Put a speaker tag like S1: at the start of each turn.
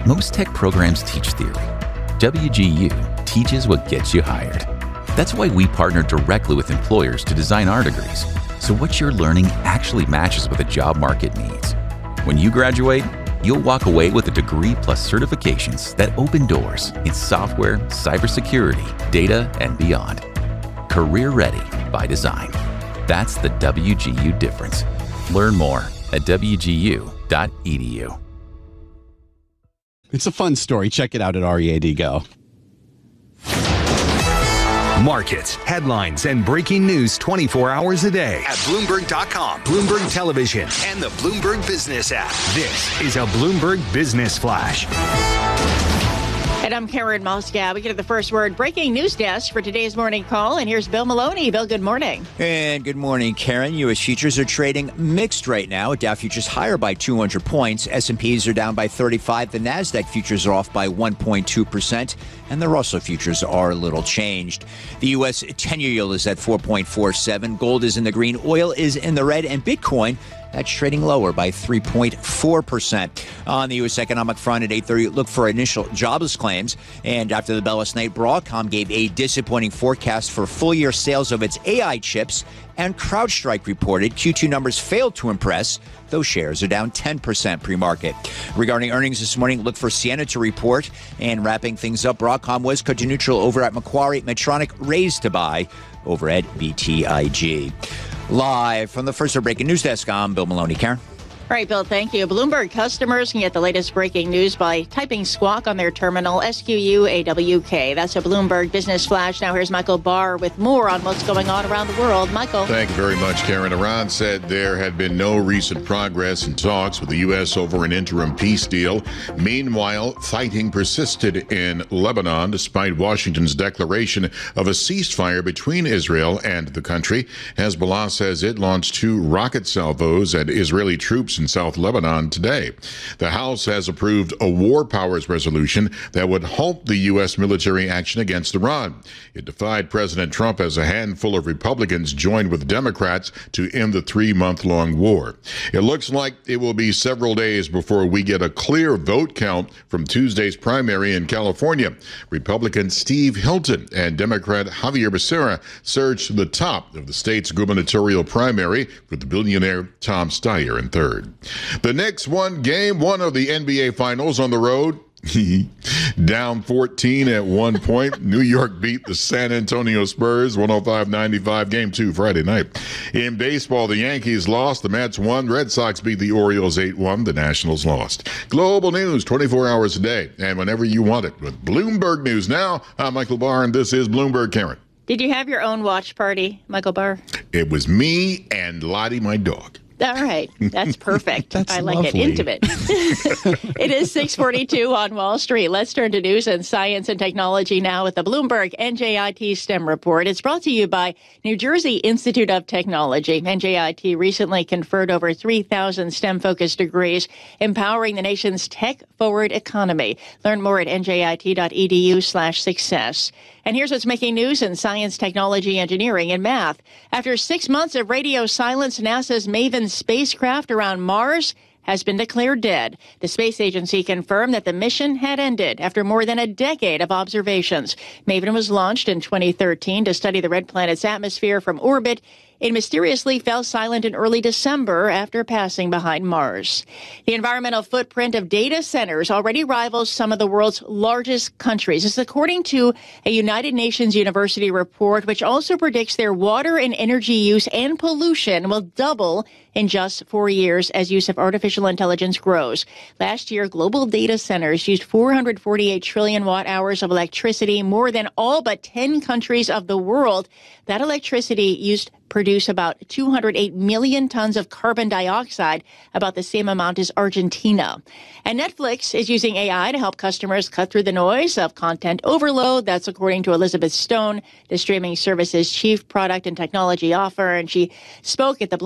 S1: Most tech programs teach theory. WGU teaches what gets you hired. That's why we partner directly with employers to design our degrees, so what you're learning actually matches what the job market needs. When you graduate, you'll walk away with a degree plus certifications that open doors in software, cybersecurity, data, and beyond. Career ready by design. That's the WGU difference. Learn more at wgu.edu.
S2: It's a fun story. Check it out at READ Go.
S3: Markets, headlines, and breaking news 24 hours a day at Bloomberg.com, Bloomberg Television, and the Bloomberg Business app. This is a Bloomberg Business Flash.
S4: And I'm Karen Moskow. We get to the first word breaking news desk for today's morning call. And here's Bill Maloney. Bill, good morning.
S5: And good morning, Karen. U.S. futures are trading mixed right now. Dow futures higher by 200 points. S&Ps are down by 35. The NASDAQ futures are off by 1.2%. And the Russell futures are a little changed. The U.S. 10-year yield is at 4.47. Gold is in the green. Oil is in the red. And Bitcoin, that's trading lower by 3.4%. On the U.S. economic front at 8:30, look for initial jobless claims. And after the bell last night, Broadcom gave a disappointing forecast for full-year sales of its AI chips. And CrowdStrike reported Q2 numbers failed to impress. Those shares are down 10% pre-market. Regarding earnings this morning, look for Ciena to report. And wrapping things up, Broadcom was cut to neutral over at Macquarie. Medtronic raised to buy over at BTIG. Live from the First Breaking News Desk, I'm Bill Maloney. Karen?
S4: All right, Bill, thank you. Bloomberg customers can get the latest breaking news by typing Squawk on their terminal, SQUAWK. That's a Bloomberg Business Flash. Now here's Michael Barr with more on what's going on around the world. Michael.
S6: Thank you very much, Karen. Iran said there had been no recent progress in talks with the U.S. over an interim peace deal. Meanwhile, fighting persisted in Lebanon despite Washington's declaration of a ceasefire between Israel and the country. Hezbollah says it launched 2 rocket salvos at Israeli troops in South Lebanon today. The House has approved a war powers resolution that would halt the U.S. military action against Iran. It defied President Trump as a handful of Republicans joined with Democrats to end the 3-month-long war. It looks like it will be several days before we get a clear vote count from Tuesday's primary in California. Republican Steve Hilton and Democrat Javier Becerra surged to the top of the state's gubernatorial primary, with the billionaire Tom Steyer in third. The Knicks won Game 1 of the NBA Finals on the road. Down 14 at one point. New York beat the San Antonio Spurs 105-95. Game 2 Friday night. In baseball, the Yankees lost. The Mets won. Red Sox beat the Orioles 8-1. The Nationals lost. Global news 24 hours a day and whenever you want it with Bloomberg News. Now, I'm Michael Barr, and this is Bloomberg. Karen.
S4: Did you have your own watch party, Michael Barr?
S6: It was me and Lottie, my dog.
S4: All right. That's perfect.
S2: That's
S4: I like
S2: lovely.
S4: it. Intimate. It is 6:42 on Wall Street. Let's turn to news and science and technology now with the Bloomberg NJIT STEM report. It's brought to you by New Jersey Institute of Technology. NJIT recently conferred over 3,000 STEM-focused degrees, empowering the nation's tech-forward economy. Learn more at njit.edu/success. And here's what's making news in science, technology, engineering, and math. After 6 months of radio silence, NASA's Maven spacecraft around Mars has been declared dead. The space agency confirmed that the mission had ended after more than a decade of observations. Maven was launched in 2013 to study the red planet's atmosphere from orbit. It mysteriously fell silent in early December after passing behind Mars. The environmental footprint of data centers already rivals some of the world's largest countries. This is according to a United Nations University report, which also predicts their water and energy use and pollution will double in just 4 years as use of artificial intelligence grows. Last year, global data centers used 448 trillion watt hours of electricity, more than all but 10 countries of the world. That electricity used produce about 208 million tons of carbon dioxide, about the same amount as Argentina. And Netflix is using AI to help customers cut through the noise of content overload. That's according to Elizabeth Stone, the streaming service's chief product and technology officer. And she spoke at the